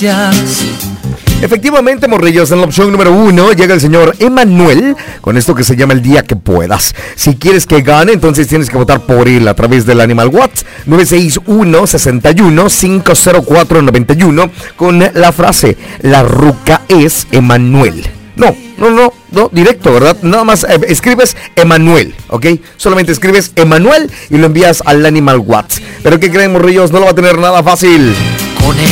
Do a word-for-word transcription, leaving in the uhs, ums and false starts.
gracias. Efectivamente, morrillos, en la opción número uno llega el señor Emanuel con esto que se llama El Día que Puedas. Si quieres que gane, entonces tienes que votar por él a través del Animal WhatsApp nueve seis uno, seis uno, cinco cero cuatro, nueve uno con la frase: la ruca es Emanuel. No, no, no, no, directo, ¿verdad? Nada más eh, escribes Emanuel, ¿ok? Solamente escribes Emanuel y lo envías al Animal WhatsApp. Pero ¿qué creen, morrillos? No lo va a tener nada fácil. Con él